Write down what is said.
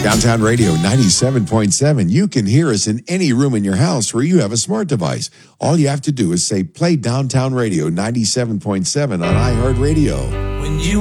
Downtown Radio 97.7. You can hear us in any room in your house where you have a smart device. All you have to do is say, play Downtown Radio 97.7 on iHeartRadio. When you